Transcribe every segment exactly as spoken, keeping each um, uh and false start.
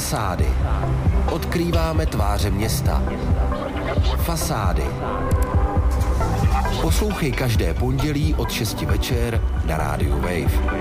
Fasády. Odkrýváme tváře města. Fasády. Poslouchej každé pondělí od šesti večer na rádiu Wave.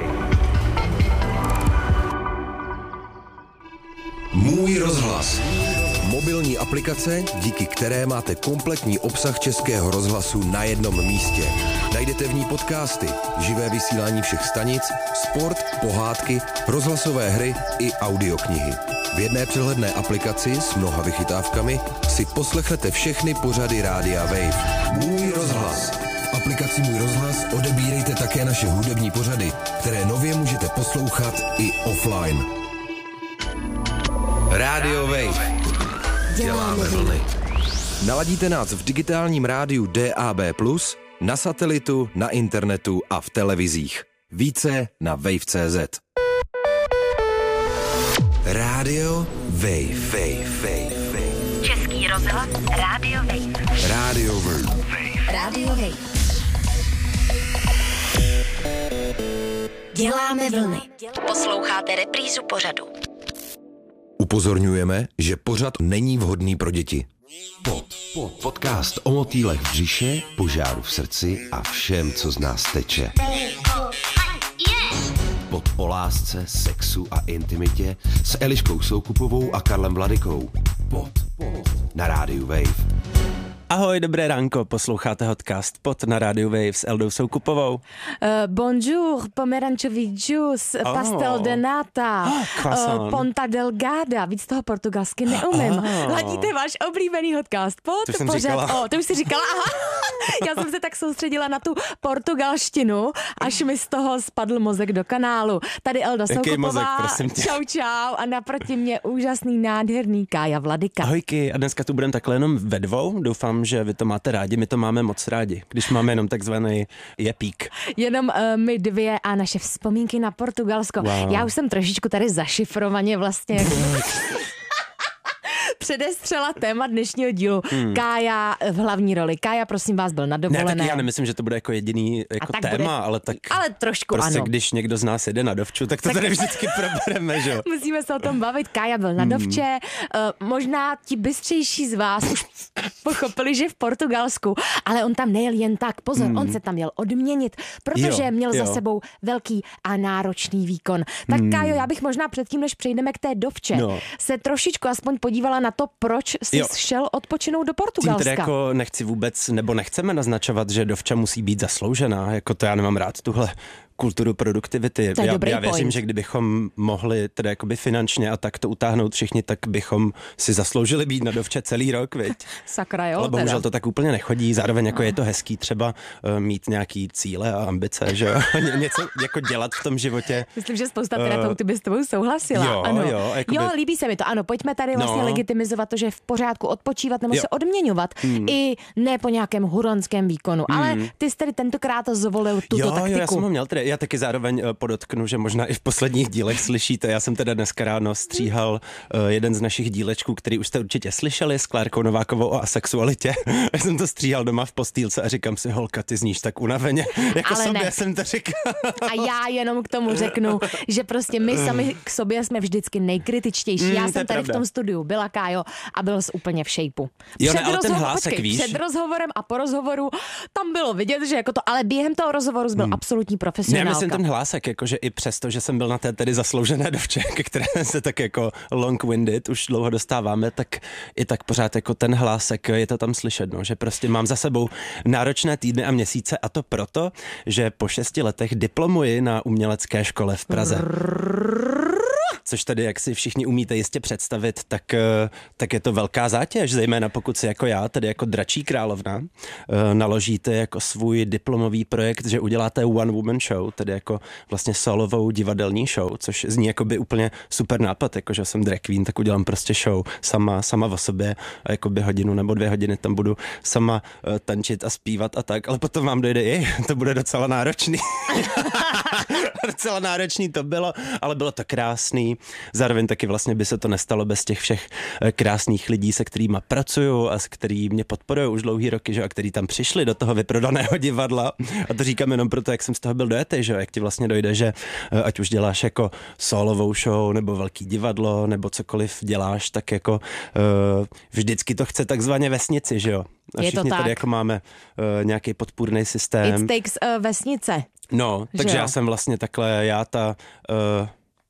Můj rozhlas. Mobilní aplikace, díky které máte kompletní obsah Českého rozhlasu na jednom místě. Najdete v ní podcasty, živé vysílání všech stanic, sport, pohádky, rozhlasové hry i audioknihy. V jedné přehledné aplikaci s mnoha vychytávkami si poslechnete všechny pořady rádia Wave. Můj rozhlas. V aplikaci Můj rozhlas odebírejte také naše hudební pořady, které nově můžete poslouchat i offline. Rádio Wave. Děláme vlny. Naladíte nás v digitálním rádiu D A B plus, na satelitu, na internetu a v televizích. Více na wave tečka cé zet. Rádio Wave. Wave, Wave, Wave. Český rozhlas Rádio Wave. Rádio Wave. Rádio Wave. Děláme vlny. Posloucháte reprízu pořadu. Upozorňujeme, že pořad není vhodný pro děti. Pod, pod, podcast o motýlech v břiše, požáru v srdci a všem, co z nás teče. Pod o lásce, sexu a intimitě s Eliškou Soukupovou a Karlem Vladykou. Pod, pod, na rádiu Wave. Ahoj, dobré ránko, posloucháte podcast Pod na rádiu Wave s Eldou Soukupovou. Uh, bonjour, pomerančový džus, oh. pastel de nata, oh, uh, ponta delgada, víc toho portugalsky neumím. Oh. Ladíte váš oblíbený podcast Pod, to pořád, o, to už jsi říkala, aha. Já jsem se tak soustředila na tu portugalštinu, až mi z toho spadl mozek do kanálu. Tady Elda Soukupová, mozek, prosím tě. Čau čau a naproti mě úžasný, nádherný Kája Vladyka. Ahojky, a dneska tu budeme takhle jenom ve dvou, doufám, že vy to máte rádi, my to máme moc rádi, když máme jenom takzvaný jepík. Jenom uh, my dvě a naše vzpomínky na Portugalsko. Wow. Já už jsem trošičku tady zašifrovaně vlastně předestřela téma dnešního dílu. Hmm. Kája v hlavní roli. Kája, prosím vás, byl na dovolené. Ne, tak já nemyslím, že to bude jako jediný jako tak téma, bude, ale tak ale trošku prostě ano. Když někdo z nás jede na dovču, tak to tak tady vždycky probereme, že jo? Musíme se o tom bavit. Kája byl na dovče. Uh, možná ti bystřejší z vás už pochopili, že v Portugalsku, ale on tam nejel jen tak. Pozor, hmm. on se tam jel odměnit, protože jo, měl jo. za sebou velký a náročný výkon. Tak hmm. Kájo, já bych možná předtím, než přejdeme k té dovče, no. se trošičku aspoň podívala na to, proč jsi jo. šel odpočinout do Portugalska. Tím tedy jako nechci vůbec, nebo nechceme naznačovat, že dovča musí být zasloužená, jako to já nemám rád tuhle kulturu produktivity. Já, já věřím, že kdybychom mohli tedy jakoby finančně a tak to utáhnout všichni, tak bychom si zasloužili být na dovče celý rok, viď? Sakra, jo. Ale bohužel teda. to tak úplně nechodí, zároveň jako je to hezký třeba uh, mít nějaký cíle a ambice, že jo? Ně, něco jako dělat v tom životě. Myslím, že spousta terapeutů by s tebou souhlasila. Jo, ano. jo. Jakoby... Jo, líbí se mi to, ano, pojďme tady vlastně no. legitimizovat to, že je v pořádku odpočívat nebo jo. se odměňovat. Hmm. I ne po nějakém huronském výkonu, hmm. ale ty jsi tady tentokrát zvolil tuto jo, taktiku. Jo, já jsem ho měl tedy, já taky zároveň podotknu, že možná i v posledních dílech slyšíte. Já jsem teda dneska ráno stříhal uh, jeden z našich dílečků, který už jste určitě slyšeli, s Klárkou Novákovou o asexualitě. Já jsem to stříhal doma v postýlce a říkám si, holka, ty zníš tak unaveně. Jako ale sobě ne. jsem to říkal. A já jenom k tomu řeknu, že prostě my sami k sobě jsme vždycky nejkritičtější. Mm, já jsem tady pravda. v tom studiu byla, Kájo, a byl jsi úplně v šejpu. Jo, Před, ne, ale ten rozhovor, hlásek, počkej, víš? před rozhovorem a po rozhovoru tam bylo vidět, že jako to, ale během toho rozhovoru jsi byl hmm. absolutní Ne, profesionálka. myslím ten hlásek, jakože i přesto, že jsem byl na té tedy zasloužené dovče, ke které se tak jako long-winded už dlouho dostáváme, tak i tak pořád jako ten hlásek, je to tam slyšet, no, že prostě mám za sebou náročné týdny a měsíce a to proto, že po šesti letech diplomuji na umělecké škole v Praze. Což tady, jak si všichni umíte jistě představit, tak, tak je to velká zátěž, zejména pokud si jako já, tedy jako dračí královna, naložíte jako svůj diplomový projekt, že uděláte one woman show, tedy jako vlastně solovou divadelní show, což zní jako by úplně super nápad, jako že jsem drag queen, tak udělám prostě show sama, sama o sobě a jako by hodinu nebo dvě hodiny tam budu sama uh, tančit a zpívat a tak, ale potom vám dojde, jej, to bude docela náročný. docela náročný to bylo, ale bylo to krásný. Zároveň taky vlastně by se to nestalo bez těch všech krásných lidí, se kterými pracuju a s kterými mě podporují už dlouhý roky, že, a který tam přišli do toho vyprodaného divadla. A to říkám jenom proto, jak jsem z toho byl dojetý, že jak ti vlastně dojde, že ať už děláš jako solovou show nebo velký divadlo nebo cokoliv děláš, tak jako uh, vždycky to chce takzvaně vesnici, že jo. A je všichni to tady tak. jako máme uh, nějaký podpůrný systém. It takes uh, vesnice. No, takže že já jo? jsem vlastně takhle, já ta uh,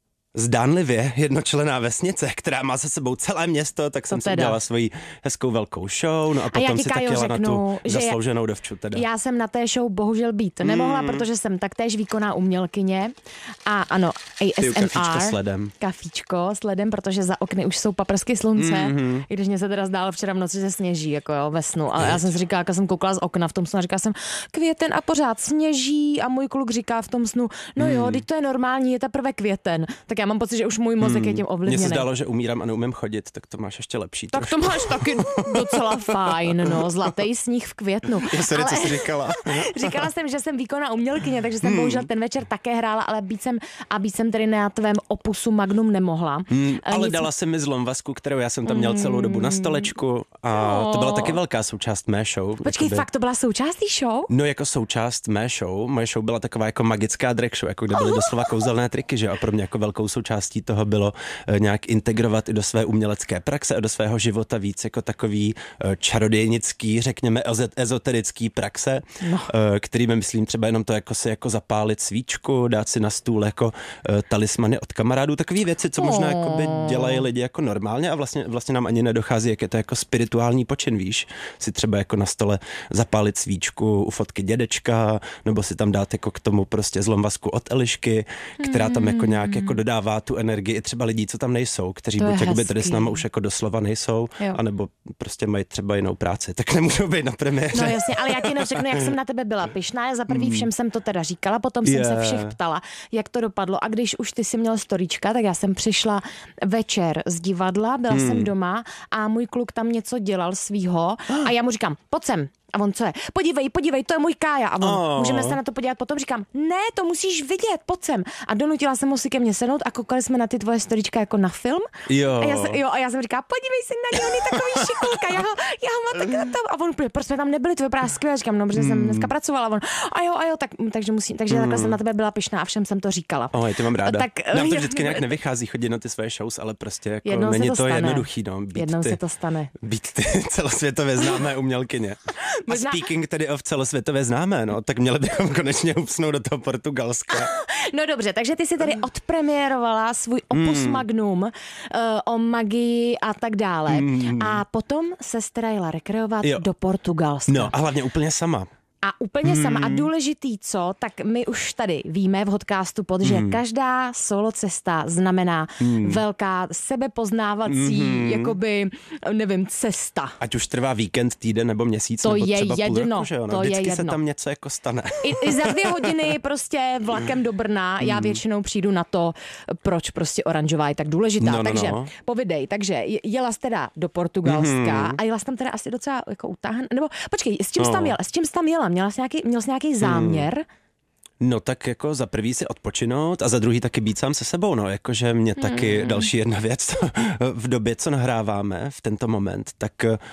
zdánlivě jednočlenná vesnice, která má za sebou celé město, tak jsem si teda. udělala svoji hezkou velkou show, no a A já potom ti, si tak Kájo, jela na řeknu, tu že zaslouženou dovču teda. Já jsem na té show bohužel být nemohla, Mm. protože jsem taktéž výkonná umělkyně. A ano, Ty A S M R. kafíčko s ledem. Kafíčko s ledem, protože za okny už jsou paprsky slunce. Mm-hmm. I když mě se teda zdálo včera v noci, že sněží, jako jo, ve snu. Ale já jsem si říkala, jak jsem koukala z okna v tom snu a říkala jsem, květen a pořád sněží a můj kluk říká v tom snu, no jo, teď to je normální, je teprve květen. Tak já mám pocit, že už můj mozek je tím Mně se ovlivněný. zdálo, že umírám a neumím chodit, tak to máš ještě lepší. Tak trošku. to máš taky docela fajn, no, zlatý sníh v květnu. Já sorry, co jsi říkala? Říkala jsem, že jsem výkonná umělkyně, takže jsem hmm. bohužel ten večer také hrála, ale být jsem, a být jsem tedy na tvém opusu Magnum nemohla. Hmm, Eh, ale nic- dala jsem mi zlomvasku, kterou já jsem tam měl celou dobu na stolečku a to byla taky velká součást mé show. Počkej, jakoby. fakt to byla součást té show? No jako součást mé show. Moje show byla taková jako magická drag show, jako kde byly doslova kouzelné triky, že? A pro mě jako velkou součástí toho bylo eh, nějak integrovat i do své umělecké praxe a do svého života víc jako takový eh, čarodějnický, řekněme eze- ezoterický praxe, No. eh, kterými myslím třeba jenom to jako si jako zapálit svíčku, dát si na stůl jako eh, talismany od kamarádů, takové věci, co možná Oh. jakoby dělají lidi jako normálně a vlastně, vlastně nám ani nedochází, jak je to jako spirituální počin, víš, si třeba jako na stole zapálit svíčku u fotky dědečka, nebo si tam dát jako k tomu prostě zlomvasku od Elišky, která tam jako nějak jako dodává tu energii i třeba lidí, co tam nejsou, kteří To je buď jakoby tady s hezký. náma už jako doslova nejsou, Jo. anebo prostě mají třeba jinou práci, tak nemůžou být na premiéře. No jasně, ale já ti jenom řeknu, jak jsem na tebe byla pyšná. Já za prvý všem jsem to teda říkala, potom jsem Je. se všech ptala, jak to dopadlo. A když už ty si měl storíčka, tak já jsem přišla večer z divadla, byla Hmm. jsem doma a můj kluk tam něco dělal svýho a já mu říkám, pojď sem. A on co je? Podívej, podívej, to je můj Kája. A on, Oh. můžeme se na to podívat potom? Říkám, ne, to musíš vidět, pojď sem. A donutila jsem ho si ke mně sednout a koukali jsme na ty tvoje storíčka jako na film. Jo. A já, jsem, jo, a já jsem říkala, podívej se na něj, on je takový šikulka, já ho, já ho mám tak na tom. A on úplně, proč jsme tam nebyli, to vypadá skvěle. Říkám, no, protože jsem dneska pracovala. A on, a jo, a jo, tak, takže musím, takže takhle jsem na tebe byla pyšná a všem jsem to říkala. Oj, ty mám ráda. Tak, Nám to eh, vždycky nějak nevychází chodit na ty své shows, ale prostě jako Jednou se není to to, stane. jednoduchý, no. Být Jednou ty, se to stane. Být ty celosvětově známé umělkyně. Možná- A speaking tedy of celosvětově známé, no, tak měli bychom konečně upsnout do toho Portugalska. No dobře, takže ty si tady odpremiérovala svůj opus Hmm. magnum uh, o magii a tak dále. A potom se teda jela rekreovat Jo. do Portugalska. No a hlavně úplně sama. A úplně Hmm. sama. A důležitý co, tak my už tady víme v Hodcastu pod, že Hmm. každá solo cesta znamená velká sebepoznávací, Hmm. jakoby, nevím, cesta. Ať už trvá víkend, týden nebo měsíc, To nebo je třeba půl jedno, roku, že jo? No, to je vždycky se jedno. tam něco jako stane. I, I za dvě hodiny prostě vlakem do Brna já většinou přijdu na to, proč prostě oranžová je tak důležitá. No, no, takže no. povidej, takže je- jela jsi teda do Portugalska Mhm. a jela jsi tam teda asi docela jako utáhn, nebo počkej, s čím jsi No. tam jela? S čím jsi tam jela? Měla jsi nějaký, měl jsi nějaký záměr? No tak jako za prvý si odpočinout a za druhý taky být sám se sebou, no, jakože mě taky Hmm. další jedna věc, v době, co nahráváme v tento moment, tak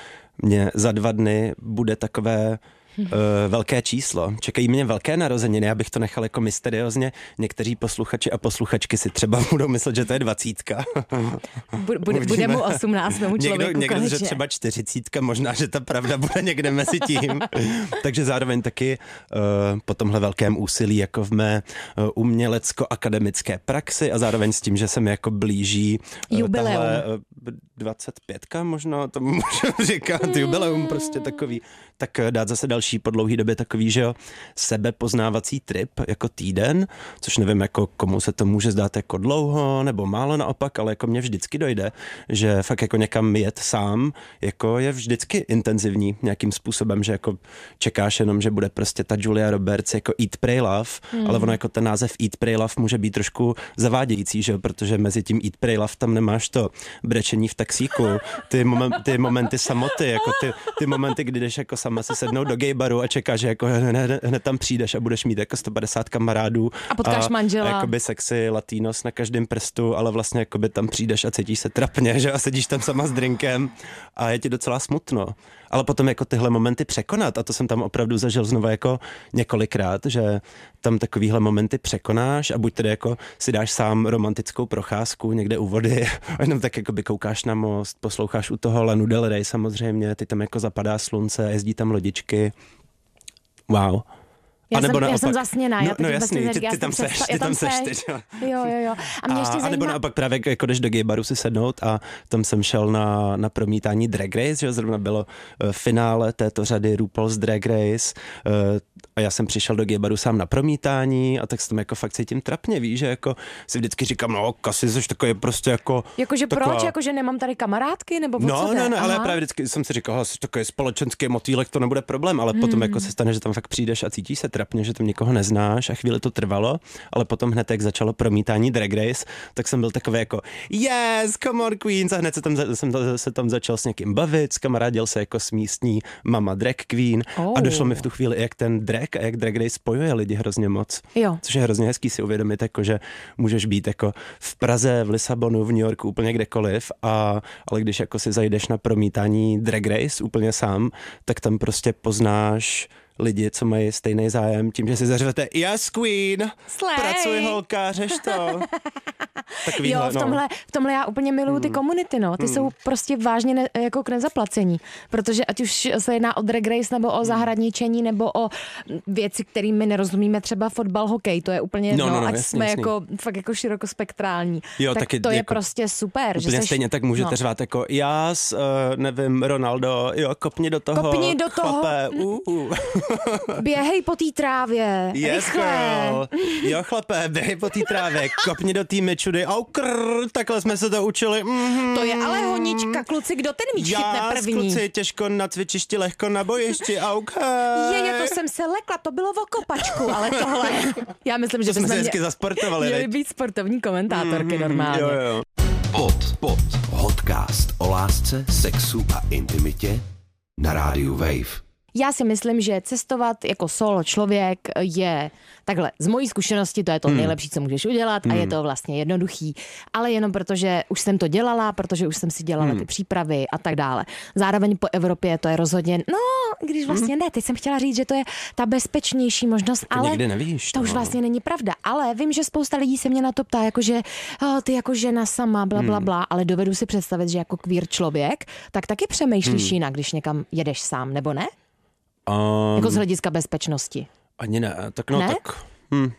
mě za dva dny bude takové uh, velké číslo. Čekají mě velké narozeniny, abych to nechal jako mysteriózně. Někteří posluchači a posluchačky si třeba budou myslet, že to je dvacítka. Bude, bude, bude mu osmnáct, tomu Někdo, člověku někdo že konečně. třeba čtyřicítka, možná, že ta pravda bude někde mezi tím. Takže zároveň taky uh, po tomhle velkém úsilí jako v mé uh, umělecko-akademické praxi a zároveň s tím, že se mi jako blíží uh, Jubileum. tahle uh, dvacet pětka možná, to můžu říkat, jubileum prostě takový, tak uh, dát zase další po dlouhý době takový, že jo, sebepoznávací trip jako týden, což nevím, jako komu se to může zdát jako dlouho nebo málo naopak, ale jako mně vždycky dojde, že fakt jako někam jet sám, jako je vždycky intenzivní nějakým způsobem, že jako čekáš jenom, že bude prostě ta Julia Roberts jako Eat, Pray, Love, mm. ale ono jako ten název Eat, Pray, Love může být trošku zavádějící, že jo, protože mezi tím Eat, Pray, Love tam nemáš to brečení v taxíku, ty, momen, ty momenty samoty, jako ty, ty momenty, kdy jdeš jako sama kámoškama si sednout do gay baru a čeká, že jako hned, hned tam přijdeš a budeš mít jako sto padesát kamarádů. A potkáš manžela. A jakoby sexy latinos na každém prstu, ale vlastně jakoby tam přijdeš a cítíš se trapně, že a sedíš tam sama s drinkem a je ti docela smutno. Ale potom jako tyhle momenty překonat, a to jsem tam opravdu zažil znovu jako několikrát, že tam takovýhle momenty překonáš a buď tedy jako si dáš sám romantickou procházku někde u vody, a jenom tak jakoby koukáš na most, posloucháš u toho Lanu Del Rey samozřejmě, ty tam jako zapadá slunce, jezdí tam lodičky. Wow. Já, a nebo jsem, naopak, já jsem zasněná. No, já no jasný, ty, ty tam seš, ty tam seš, ty, jo. jo, jo, jo. A mě a, ještě a nebo zajímá... naopak právě jako jdeš do gay baru si sednout a tam jsem šel na, na promítání Drag Race, že zrovna bylo uh, finále této řady RuPaul's Drag Race uh, a já jsem přišel do gay baru sám na promítání a tak se tam jako fakt cítím trapně, víš, že jako si vždycky říkám, no kasi jsi takový prostě jako... Jakože taková... proč? Jakože nemám tady kamarádky? Nebo no, co no, no, ale Aha. právě vždycky jsem si říkal, jsi takový společenský motýlek, to nebude problém, ale hmm. potom jako se stane, že tam fakt přijdeš a cítíš se trapně, že tam nikoho neznáš a chvíli to trvalo, ale potom hned, jak začalo promítání Drag Race, tak jsem byl takový jako yes, come on queens a hned se tam, jsem se tam začal s někým bavit, skamarádil se jako s místní mama drag queen oh. a došlo mi v tu chvíli, jak ten drag a jak Drag Race spojuje lidi hrozně moc. Jo. Což je hrozně hezký si uvědomit, jako, že můžeš být jako v Praze, v Lisabonu, v New Yorku, úplně kdekoliv, a, ale když jako si zajdeš na promítání Drag Race úplně sám, tak tam prostě poznáš lidi, co mají stejný zájem, tím, že si zařvete yes queen, Slay. pracuj holka, řeš to. Takovýhle, jo, v tomhle, v tomhle já úplně miluju ty komunity, no. Ty mm. jsou prostě vážně ne, jako k nezaplacení, protože ať už se jedná o Drag Race, nebo o zahradničení, nebo o věci, kterými nerozumíme, třeba fotbal, hokej, to je úplně jedno, no, no, no, ať jasný, jsme jasný. jako fakt jako širokospektrální. Jo, tak taky, to je jako, prostě super. Úplně že seš, stejně tak můžete no. řvát jako jas, uh, nevím, Ronaldo, jo, kopni do toho, Kopni do toho. chlape, uh, uh. Běhej po té trávě, Yes, rychle. girl. Jo, chlape, běhej po té trávě, kopni do té mečudy, au krr, takhle jsme se to učili. Mm-hmm. To je ale honička, kluci, kdo ten míč chytne první? kluci, těžko na cvičišti, lehko na bojišti, auk. Je, je, to jsem se lekla, to bylo o kopačku, ale tohle, já myslím, že jsme se bychom hezky mě, zasportovali. měli veď? být sportovní komentátorky mm, normálně. Jo, jo. Pod, pod. Podcast o lásce, sexu a intimitě na rádiu Wave. Já si myslím, že cestovat jako solo člověk je takhle, z mojí zkušenosti to je to hmm. nejlepší, co můžeš udělat hmm. a je to vlastně jednoduchý, ale jenom protože už jsem to dělala, protože už jsem si dělala hmm. ty přípravy a tak dále. Zároveň po Evropě to je rozhodně, no, když vlastně ne, teď jsem chtěla říct, že to je ta bezpečnější možnost, to ale někdy nevíš, to no. už vlastně není pravda, ale vím, že spousta lidí se mě na to ptá, jakože oh, ty jako žena sama, bla, bla, bla, ale dovedu si představit, že jako queer člověk, tak taky přemýšlíš hmm. jinak, když někam jedeš sám, nebo ne? Um, Jako z hlediska bezpečnosti. Ani ne, tak no ne? tak. Hm.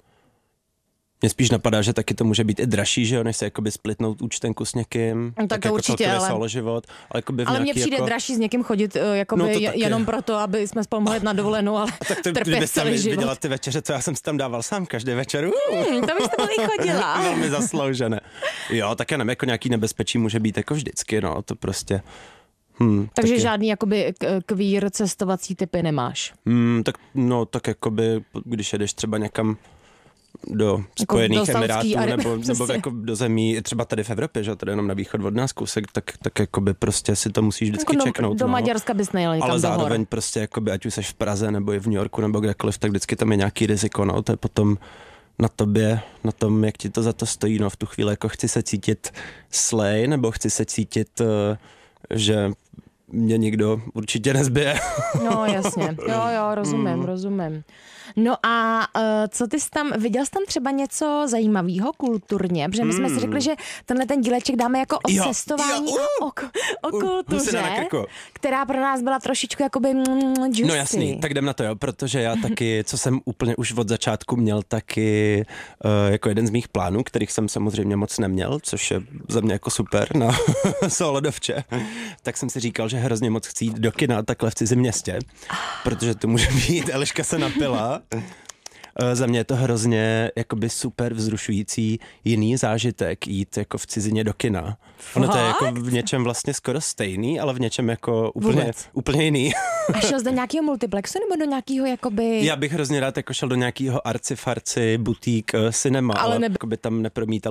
Mně spíš napadá, že taky to může být i dražší, že jo, než se jakoby splitnout účtenku s někým. No, tak, tak to jako určitě, ale... solo život, ale jakoby v ale mně nějaký přijde jako... dražší s někým chodit jakoby, No, to je, jenom proto, aby jsme spolu mohli jít na dovolenou, ale a tak to, trpět celý život. viděla ty večeře, co já jsem si tam dával sám každý večer. Uh. Hmm, to byste byli chodila. Velmi zasloužené. Jo, tak já nevím, jako nějaký nebezpečí může být jako vždycky, no, to prostě... Hmm, Takže taky. žádný jakoby queer cestovací typy nemáš? Hmm, tak no, tak jakoby, když jedeš třeba někam do Spojených jako do Emirátů Saudské nebo, nebo jako do zemí, třeba tady v Evropě, že tady jenom na východ od nás kousek, tak, tak jakoby prostě si to musíš vždycky jako čeknout. Do, do no. Maďarska bys nejel někam ale do hor. zároveň prostě jakoby, ať už seš v Praze nebo i v New Yorku nebo kdekoliv, tak vždycky tam je nějaký riziko, no, to je potom na tobě, na tom, jak ti to za to stojí, no, v tu chvíli jako chci se cítit slay, nebo chci se cítit, uh, že mě nikdo určitě nezbije. No jasně, jo, jo, rozumím, mm. rozumím. No a uh, co ty jsi tam, viděl jsi tam třeba něco zajímavého kulturně? Protože my jsme mm. si řekli, že tenhle ten díleček dáme jako o jo, cestování jo, uh, a o, o kultuře, uh, která pro nás byla trošičku jakoby mm, juicy. No jasný, tak jdem na to, jo, protože já taky, co jsem úplně už od začátku měl, taky uh, jako jeden z mých plánů, kterých jsem samozřejmě moc neměl, což je za mě jako super na Solodovče, tak jsem si říkal, že hrozně moc chci jít do kina takhle v cizím městě, protože to může být, Eliška se napila. Za mě je to hrozně jakoby super vzrušující jiný zážitek jít jako v cizině do kina. Ono to je jako v něčem vlastně skoro stejný, ale v něčem jako úplně, úplně jiný. A šel jsi do nějakého multiplexu nebo do nějakého jakoby... Já bych hrozně rád jako šel do nějakého arci-farci, butík, cinema, ale, ale neby... tam nepromítal